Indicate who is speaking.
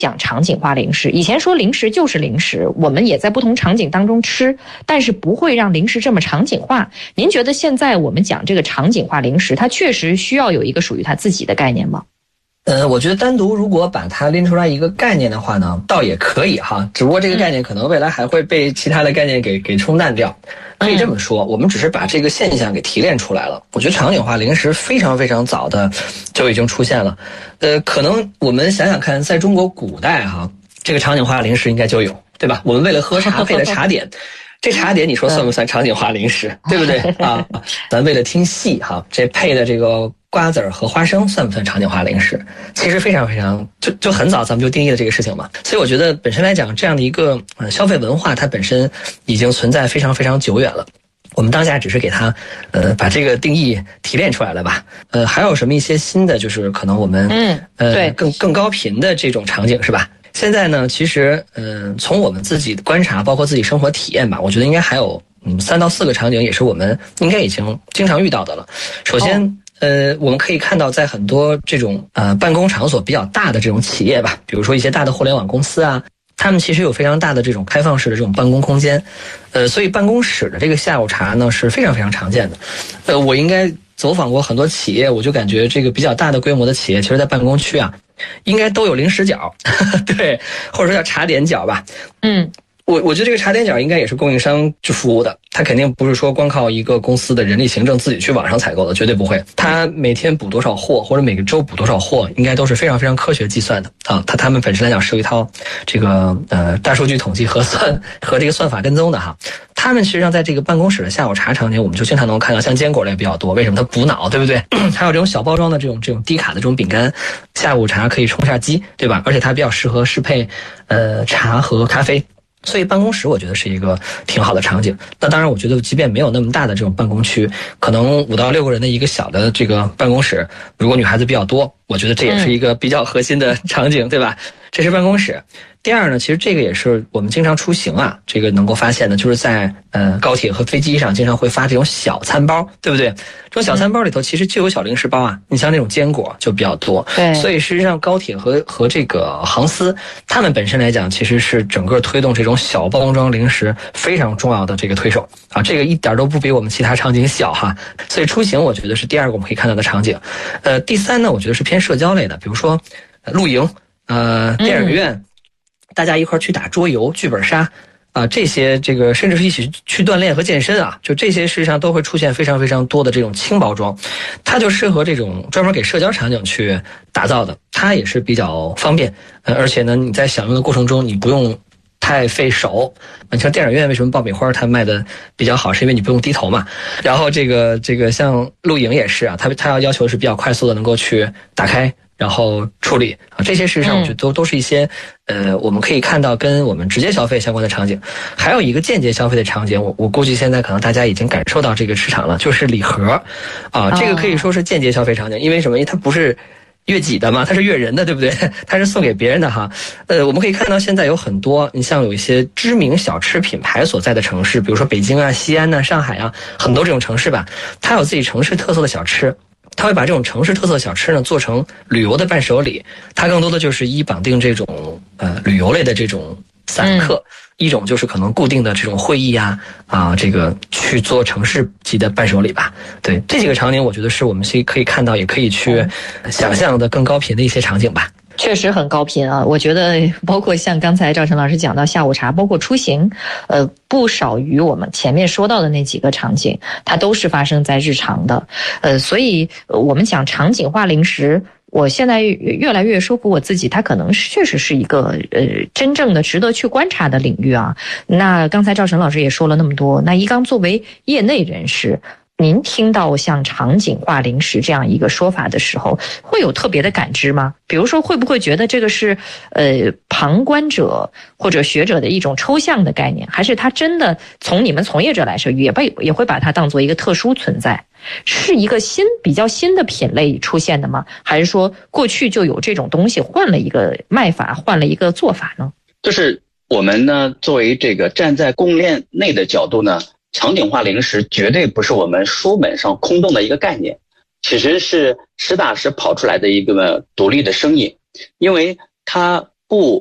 Speaker 1: 讲场景化零食。以前说零食就是零食，我们也在不同场景当中吃，但是不会让零食这么场景化。您觉得现在我们讲这个场景化零食，它确实需要有一个属于它自己的概念吗？
Speaker 2: 我觉得单独如果把它拎出来一个概念的话呢，倒也可以哈，只不过这个概念可能未来还会被其他的概念给冲淡掉。可以这么说，我们只是把这个现象给提炼出来了。我觉得场景化零食非常非常早的就已经出现了。可能我们想想看，在中国古代哈，这个场景化零食应该就有，对吧？我们为了喝茶配的茶点。这茶点你说算不算场景化零食，对不对啊？咱为了听戏哈，这配的这个瓜子儿和花生算不算场景化零食？其实非常非常就很早咱们就定义了这个事情嘛。所以我觉得本身来讲，这样的一个消费文化，它本身已经存在非常非常久远了。我们当下只是给它把这个定义提炼出来了吧。还有什么一些新的，就是可能我们
Speaker 1: 对
Speaker 2: 更高频的这种场景是吧？现在呢，其实从我们自己的观察，包括自己生活体验吧，我觉得应该还有3到4个场景，也是我们应该已经经常遇到的了。首先，我们可以看到，在很多这种办公场所比较大的这种企业吧，比如说一些大的互联网公司啊，他们其实有非常大的这种开放式的这种办公空间，所以办公室的这个下午茶呢是非常非常常见的。我应该走访过很多企业，我就感觉这个比较大的规模的企业，其实在办公区啊，应该都有零食角，对，或者说叫茶点角吧。我觉得这个茶点角应该也是供应商去服务的，他肯定不是说光靠一个公司的人力行政自己去网上采购的，绝对不会。他每天补多少货，或者每个周补多少货，应该都是非常非常科学计算的啊。他们本身来讲是有一套这个大数据统计核算和这个算法跟踪的哈。他们实际上在这个办公室的下午茶场景，我们就经常能看到像坚果类比较多，为什么？它补脑，对不对？还有这种小包装的这种低卡的这种饼干，下午茶可以充下饥，对吧？而且它比较适合适配茶和咖啡。所以办公室我觉得是一个挺好的场景。那当然我觉得即便没有那么大的这种办公区，可能5到6个人的一个小的这个办公室，如果女孩子比较多，我觉得这也是一个比较核心的场景，对吧？这是办公室。第二呢，其实这个也是我们经常出行啊，这个能够发现的，就是在高铁和飞机上经常会发这种小餐包，对不对？这种小餐包里头其实就有小零食包啊，你像那种坚果就比较多。
Speaker 1: 对，
Speaker 2: 所以事实上高铁和这个航司，他们本身来讲其实是整个推动这种小包装零食非常重要的这个推手啊，这个一点都不比我们其他场景小哈。所以出行我觉得是第2个我们可以看到的场景。第3呢，我觉得是偏社交类的，比如说露营，电影院。大家一块去打桌游、剧本杀啊，这些这个甚至是一起去锻炼和健身啊，就这些事实上都会出现非常非常多的这种轻包装，它就适合这种专门给社交场景去打造的，它也是比较方便，而且呢你在享用的过程中你不用太费手。你像电影院为什么爆米花它卖的比较好，是因为你不用低头嘛。然后这个像露营也是啊，它要求是比较快速的能够去打开。然后处理啊，这些事实上我觉得都是一些我们可以看到跟我们直接消费相关的场景。还有一个间接消费的场景，我估计现在可能大家已经感受到这个市场了，就是礼盒啊，这个可以说是间接消费场景，因为什么？因为它不是悦己的嘛，它是悦人的，对不对？它是送给别人的哈。我们可以看到现在有很多，你像有一些知名小吃品牌所在的城市，比如说北京啊、西安啊、上海啊，很多这种城市吧，它有自己城市特色的小吃。他会把这种城市特色小吃呢做成旅游的伴手礼，它更多的就是绑定这种旅游类的这种散客，一种就是可能固定的这种会议啊这个去做城市级的伴手礼吧。对，这几个场景我觉得是我们可以看到也可以去想象的更高频的一些场景吧。
Speaker 1: 确实很高频啊！我觉得包括像刚才赵晨老师讲到下午茶，包括出行，不少于我们前面说到的那几个场景，它都是发生在日常的。所以我们讲场景化零食，我现在越来越说服我自己，它可能确实是一个真正的值得去观察的领域啊。那刚才赵晨老师也说了那么多，那一刚作为业内人士，您听到像场景化零食这样一个说法的时候，会有特别的感知吗？比如说会不会觉得这个是旁观者或者学者的一种抽象的概念，还是它真的从你们从业者来说也会把它当做一个特殊存在，是一个比较新的品类出现的吗？还是说过去就有这种东西，换了一个卖法，换了一个做法呢？
Speaker 3: 就是我们呢作为这个站在供应链内的角度呢，场景化零食绝对不是我们书本上空洞的一个概念，其实是实打实跑出来的一个独立的生意，因为它不